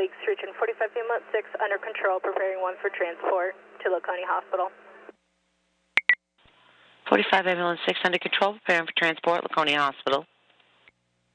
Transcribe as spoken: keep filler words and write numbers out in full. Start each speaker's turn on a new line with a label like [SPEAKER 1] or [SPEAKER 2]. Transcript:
[SPEAKER 1] leaks reaching forty-five ambulance six under control, preparing one for transport to Laconia Hospital.
[SPEAKER 2] forty-five ambulance six under control, preparing for transport, Laconia Hospital.